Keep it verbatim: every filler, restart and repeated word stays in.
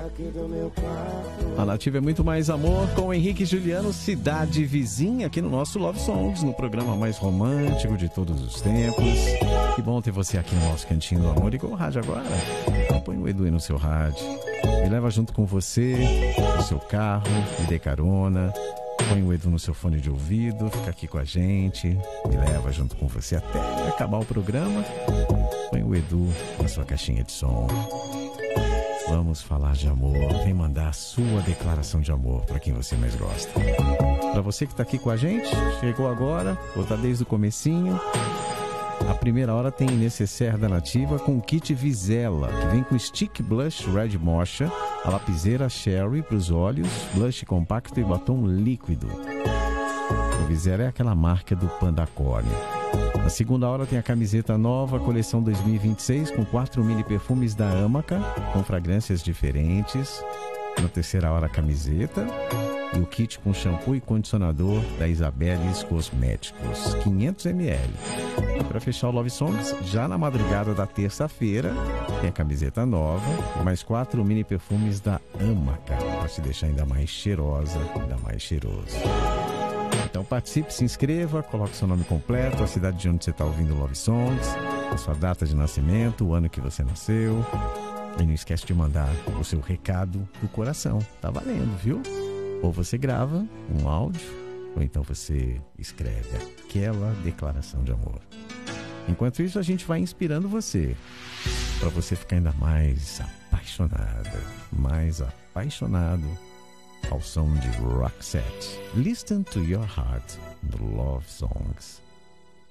A Nativa é muito mais amor com o Henrique e Juliano, Cidade Vizinha, aqui no nosso Love Songs, no programa mais romântico de todos os tempos. Que bom ter você aqui no nosso Cantinho do Amor. E com o rádio agora, põe o Edu aí no seu rádio. Me leva junto com você, no seu carro, me dê carona. Põe o Edu no seu fone de ouvido, fica aqui com a gente, me leva junto com você até acabar o programa. Põe o Edu na sua caixinha de som. Vamos falar de amor. Vem mandar a sua declaração de amor para quem você mais gosta. Para você que está aqui com a gente, chegou agora, ou tá desde o comecinho, a primeira hora tem necessaire da Nativa com o kit Vizela, que vem com stick blush Red Mocha, a lapiseira Sherry para os olhos, blush compacto e batom líquido. O Vizela é aquela marca do Pandacore. Na segunda hora tem a camiseta nova, coleção dois mil e vinte e seis, com quatro mini perfumes da Amaca, com fragrâncias diferentes. Na terceira hora a camiseta e o kit com shampoo e condicionador da Isabeles Cosméticos, quinhentos mililitros. Para fechar o Love Songs, já na madrugada da terça-feira, tem a camiseta nova e mais quatro mini perfumes da Amaca, para te deixar ainda mais cheirosa, ainda mais cheiroso. Então participe, se inscreva, coloque seu nome completo, a cidade de onde você está ouvindo o Love Songs, a sua data de nascimento, o ano que você nasceu. E não esquece de mandar o seu recado do coração. Tá valendo, viu? Ou você grava um áudio, ou então você escreve aquela declaração de amor. Enquanto isso, a gente vai inspirando você, para você ficar ainda mais apaixonada, mais apaixonado ao som de Roxette. Listen to your heart, the Love Songs.